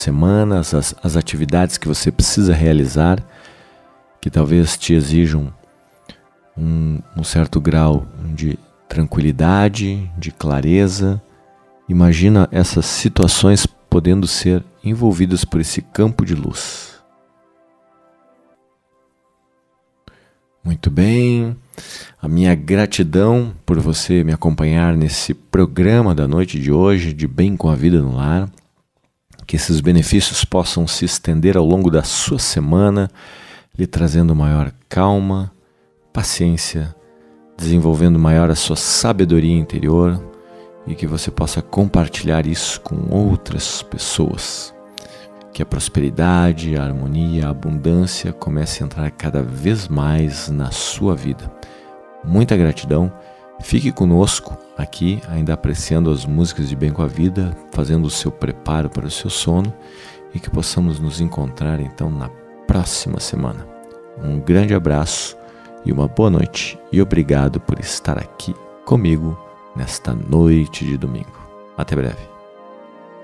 semanas, as atividades que você precisa realizar, que talvez te exijam um certo grau de tranquilidade, de clareza. Imagina essas situações podendo ser envolvidas por esse campo de luz. Muito bem, a minha gratidão por você me acompanhar nesse programa da noite de hoje, de Bem com a Vida no Lar. Que esses benefícios possam se estender ao longo da sua semana, lhe trazendo maior calma, paciência, desenvolvendo maior a sua sabedoria interior e que você possa compartilhar isso com outras pessoas. Que a prosperidade, a harmonia, a abundância comece a entrar cada vez mais na sua vida. Muita gratidão. Fique conosco aqui, ainda apreciando as músicas de Bem com a Vida, fazendo o seu preparo para o seu sono e que possamos nos encontrar então na próxima semana. Um grande abraço e uma boa noite e obrigado por estar aqui comigo nesta noite de domingo. Até breve.